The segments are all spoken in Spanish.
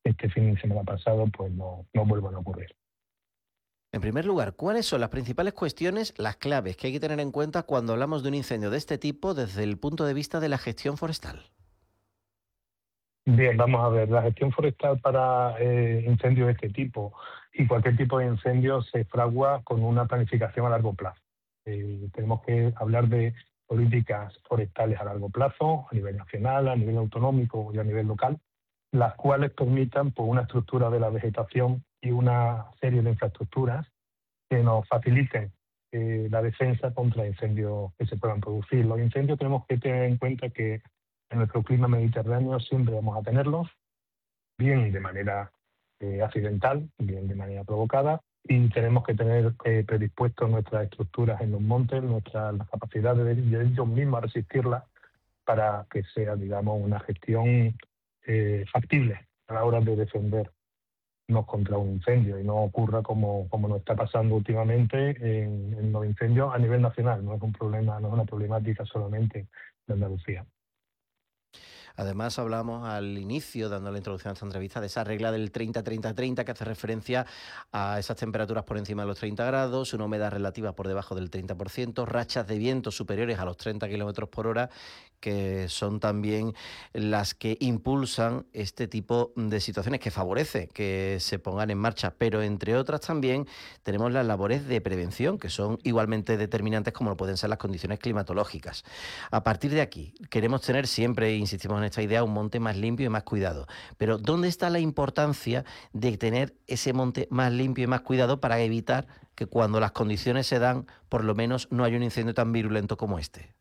este fin de semana pasado, pues no vuelvan a ocurrir. En primer lugar, ¿cuáles son las principales cuestiones, las claves que hay que tener en cuenta cuando hablamos de un incendio de este tipo desde el punto de vista de la gestión forestal? Bien, vamos a ver, la gestión forestal para incendios de este tipo y cualquier tipo de incendio se fragua con una planificación a largo plazo. Tenemos que hablar de políticas forestales a largo plazo, a nivel nacional, a nivel autonómico y a nivel local, las cuales permitan pues, una estructura de la vegetación y una serie de infraestructuras que nos faciliten la defensa contra incendios que se puedan producir. Los incendios tenemos que tener en cuenta que en nuestro clima mediterráneo siempre vamos a tenerlos, bien de manera accidental, bien de manera provocada, y tenemos que tener predispuestos nuestras estructuras en los montes, nuestras las capacidades de ellos mismos a resistirlas para que sea, digamos, una gestión factible a la hora de defendernos contra un incendio y no ocurra como nos está pasando últimamente en los incendios a nivel nacional. No es un problema, no es una problemática solamente de Andalucía. Además, hablamos al inicio, dando la introducción a esta entrevista, de esa regla del 30-30-30 que hace referencia a esas temperaturas por encima de los 30 grados, una humedad relativa por debajo del 30%, rachas de viento superiores a los 30 kilómetros por hora, que son también las que impulsan este tipo de situaciones, que favorece que se pongan en marcha. Pero, entre otras, también tenemos las labores de prevención, que son igualmente determinantes como lo pueden ser las condiciones climatológicas. A partir de aquí, queremos tener siempre, insistimos en esta idea, un monte más limpio y más cuidado. Pero ¿dónde está la importancia de tener ese monte más limpio y más cuidado para evitar que cuando las condiciones se dan, por lo menos no haya un incendio tan virulento como este?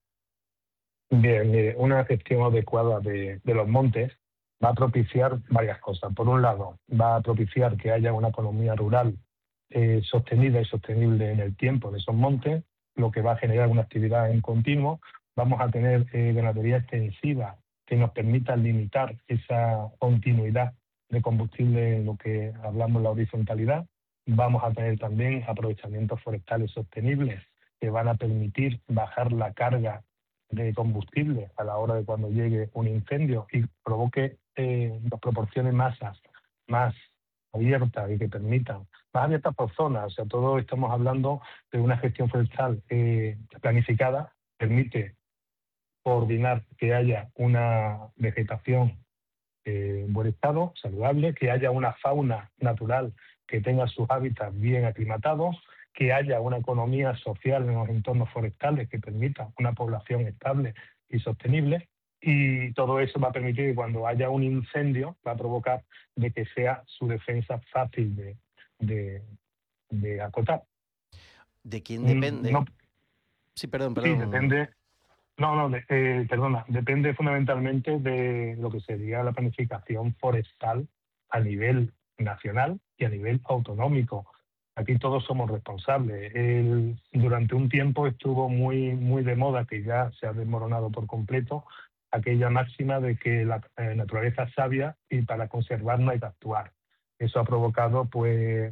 Bien, mire, una gestión adecuada de los montes va a propiciar varias cosas. Por un lado, va a propiciar que haya una economía rural sostenida y sostenible en el tiempo de esos montes, lo que va a generar una actividad en continuo. Vamos a tener ganadería extensiva que nos permita limitar esa continuidad de combustible en lo que hablamos la horizontalidad. Vamos a tener también aprovechamientos forestales sostenibles que van a permitir bajar la carga de combustible a la hora de cuando llegue un incendio y provoque, nos proporcione masas más abiertas y que permitan, más abiertas por zonas, o sea, todo estamos hablando de una gestión forestal planificada, permite coordinar que haya una vegetación en buen estado, saludable, que haya una fauna natural que tenga sus hábitats bien aclimatados, que haya una economía social en los entornos forestales que permita una población estable y sostenible. Y todo eso va a permitir que cuando haya un incendio va a provocar de que sea su defensa fácil de, de acotar. ¿De quién No, depende? Sí, perdón, sí, perdón. depende. Perdona, depende fundamentalmente de lo que sería la planificación forestal a nivel nacional y a nivel autonómico. Aquí todos somos responsables. Durante un tiempo estuvo muy de moda, que ya se ha desmoronado por completo, aquella máxima de que la naturaleza es sabia y para conservarla hay que actuar. Eso ha provocado pues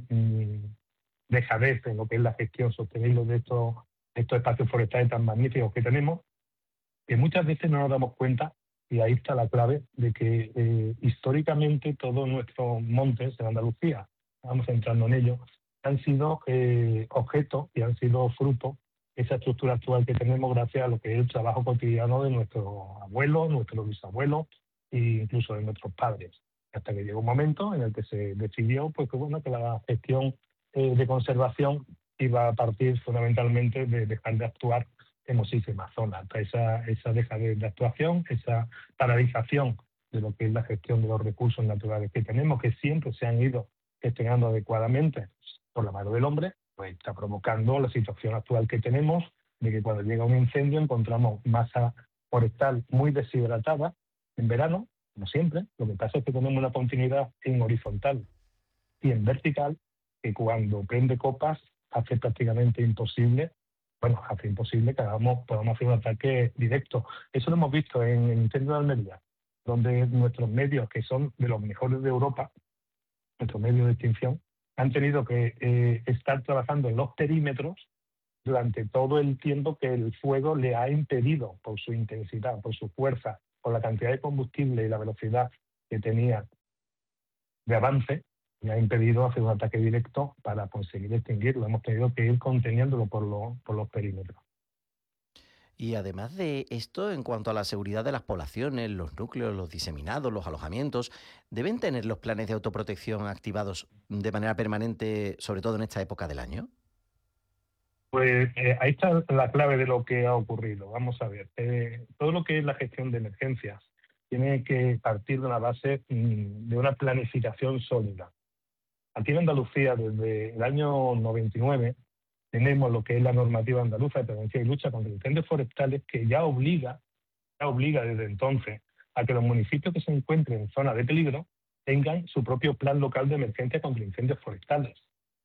dejadez en lo que es la gestión sostenible de estos espacios forestales tan magníficos que tenemos, que muchas veces no nos damos cuenta, y ahí está la clave, de que históricamente todos nuestros montes en Andalucía, vamos entrando en ello, han sido objeto y han sido fruto de esa estructura actual que tenemos gracias a lo que es el trabajo cotidiano de nuestros abuelos, nuestros bisabuelos e incluso de nuestros padres. Hasta que llegó un momento en el que se decidió pues, que, bueno, que la gestión de conservación iba a partir fundamentalmente de dejar de actuar en muchísimas zonas. Esa deja de actuación, esa paralización de lo que es la gestión de los recursos naturales que tenemos, que siempre se han ido gestionando adecuadamente por la mano del hombre, pues está provocando la situación actual que tenemos, de que cuando llega un incendio encontramos masa forestal muy deshidratada en verano, como siempre. Lo que pasa es que tenemos una continuidad en horizontal y en vertical, que cuando prende copas hace prácticamente imposible, bueno, hace imposible que podamos hacer un ataque directo. Eso lo hemos visto en el incendio de Almería, donde nuestros medios, que son de los mejores de Europa, nuestros medios de extinción, han tenido que estar trabajando en los perímetros durante todo el tiempo que el fuego le ha impedido, por su intensidad, por su fuerza, por la cantidad de combustible y la velocidad que tenía de avance y ha impedido hacer un ataque directo para conseguir extinguirlo. Hemos tenido que ir conteniéndolo por los perímetros. Y además de esto, en cuanto a la seguridad de las poblaciones, los núcleos, los diseminados, los alojamientos, ¿deben tener los planes de autoprotección activados de manera permanente, sobre todo en esta época del año? Pues ahí está la clave de lo que ha ocurrido. Vamos a ver, todo lo que es la gestión de emergencias tiene que partir de una base de una planificación sólida. Aquí en Andalucía, desde el año 99, tenemos lo que es la normativa andaluza de prevención y lucha contra incendios forestales, que ya obliga desde entonces a que los municipios que se encuentren en zona de peligro tengan su propio plan local de emergencia contra incendios forestales.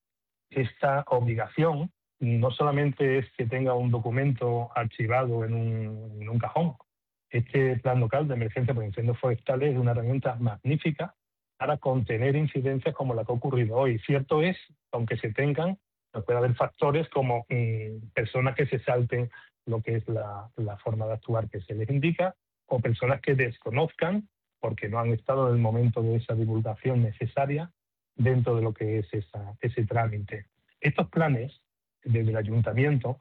Esta obligación no solamente es que tenga un documento archivado en un cajón. Este plan local de emergencia por incendios forestales es una herramienta magnífica para contener incidencias como la que ha ocurrido hoy. Cierto es, aunque se tengan, pues puede haber factores como personas que se salten lo que es la forma de actuar que se les indica, o personas que desconozcan porque no han estado en el momento de esa divulgación necesaria dentro de lo que es ese trámite. Estos planes, desde el ayuntamiento,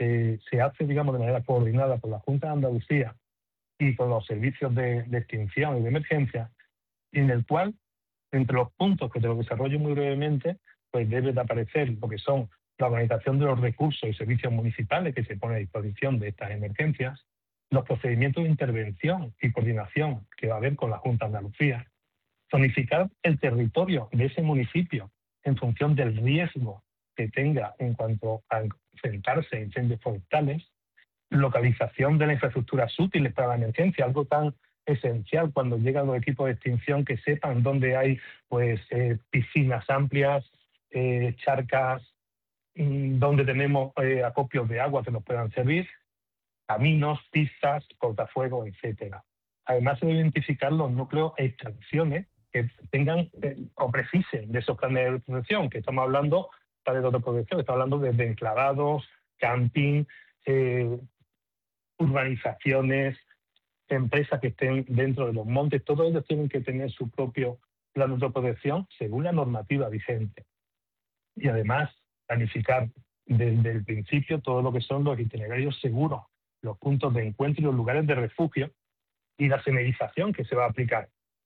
se hacen, digamos, de manera coordinada por la Junta de Andalucía y con los servicios de extinción y de emergencia, en el cual, entre los puntos que te lo desarrollo muy brevemente, pues debe de aparecer lo que son la organización de los recursos y servicios municipales que se ponen a disposición de estas emergencias, los procedimientos de intervención y coordinación que va a haber con la Junta de Andalucía, zonificar el territorio de ese municipio en función del riesgo que tenga en cuanto a enfrentarse a incendios forestales, localización de las infraestructuras útiles para la emergencia, algo tan esencial cuando llegan los equipos de extinción, que sepan dónde hay pues piscinas amplias, charcas, donde tenemos acopios de agua que nos puedan servir, caminos, pistas, cortafuegos, etcétera. Además, se debe identificar los núcleos e instalaciones que tengan o precisen de esos planes de protección, que estamos hablando planes de autoprotección, estamos hablando de enclavados, camping, eh, urbanizaciones, empresas que estén dentro de los montes. Todos ellos tienen que tener su propio plan de autoprotección según la normativa vigente. Y además, planificar desde el principio todo lo que son los itinerarios seguros, los puntos de encuentro y los lugares de refugio y la semenización que se va a aplicar.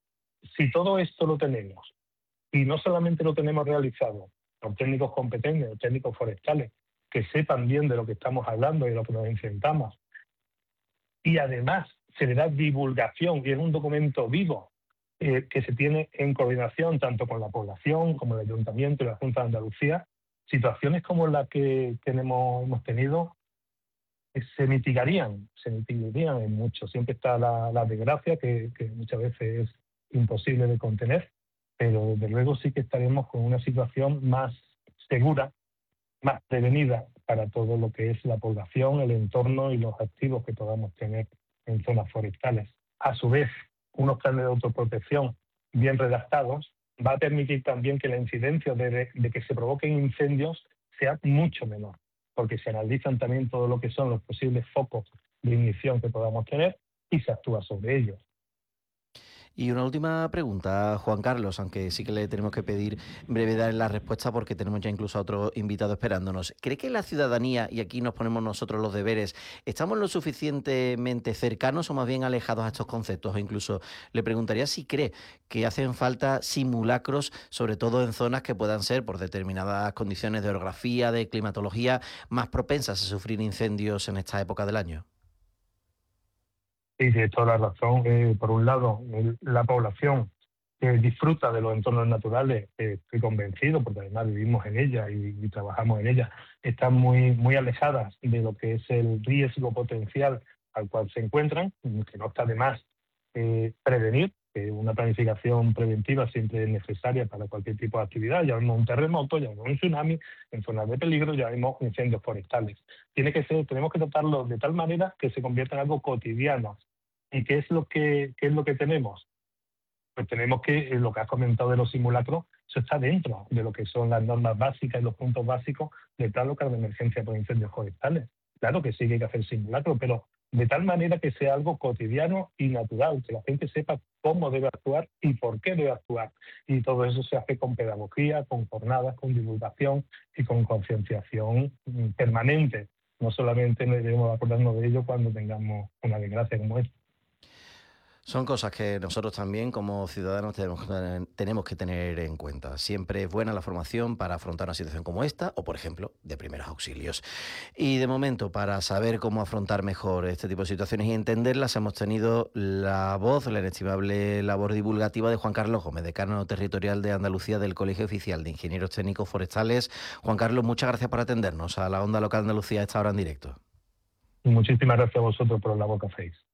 Si todo esto lo tenemos, y no solamente lo tenemos realizado por técnicos competentes o técnicos forestales que sepan bien de lo que estamos hablando y de lo que nos enfrentamos, y además se le da divulgación y es un documento vivo que se tiene en coordinación tanto con la población como el Ayuntamiento y la Junta de Andalucía, situaciones como la que hemos tenido se mitigarían en mucho. Siempre está la desgracia que muchas veces es imposible de contener, pero desde luego sí que estaremos con una situación más segura, más prevenida para todo lo que es la población, el entorno y los activos que podamos tener en zonas forestales. A su vez, unos planes de autoprotección bien redactados va a permitir también que la incidencia de que se provoquen incendios sea mucho menor, porque se analizan también todo lo que son los posibles focos de ignición que podamos tener y se actúa sobre ellos. Y una última pregunta, Juan Carlos, aunque sí que le tenemos que pedir brevedad en la respuesta porque tenemos ya incluso a otro invitado esperándonos. ¿Cree que la ciudadanía, y aquí nos ponemos nosotros los deberes, estamos lo suficientemente cercanos o más bien alejados a estos conceptos? O incluso le preguntaría si cree que hacen falta simulacros, sobre todo en zonas que puedan ser, por determinadas condiciones de orografía, de climatología, más propensas a sufrir incendios en esta época del año. Y de toda la razón, por un lado, la población que disfruta de los entornos naturales, estoy convencido, porque además vivimos en ella y trabajamos en ella, están muy alejadas de lo que es el riesgo potencial al cual se encuentran, que no está de más prevenir, que una planificación preventiva siempre es necesaria para cualquier tipo de actividad. Ya vemos un terremoto, ya vemos un tsunami, en zonas de peligro ya vemos incendios forestales. Tenemos que tratarlo de tal manera que se convierta en algo cotidiano. ¿Y qué es lo que tenemos? Pues tenemos que, lo que has comentado de los simulacros, eso está dentro de lo que son las normas básicas y los puntos básicos del plan local de emergencia por incendios forestales. Claro que sí que hay que hacer simulacros, pero de tal manera que sea algo cotidiano y natural, que la gente sepa cómo debe actuar y por qué debe actuar. Y todo eso se hace con pedagogía, con jornadas, con divulgación y con concienciación permanente. No solamente debemos acordarnos de ello cuando tengamos una desgracia como esta. Son cosas que nosotros también como ciudadanos tenemos que tener en cuenta. Siempre es buena la formación para afrontar una situación como esta o, por ejemplo, de primeros auxilios. Y de momento, para saber cómo afrontar mejor este tipo de situaciones y entenderlas, hemos tenido la voz, la inestimable labor divulgativa de Juan Carlos Gómez, decano territorial de Andalucía del Colegio Oficial de Ingenieros Técnicos Forestales. Juan Carlos, muchas gracias por atendernos a la Onda Local Andalucía a esta hora en directo. Muchísimas gracias a vosotros por la labor que hacéis.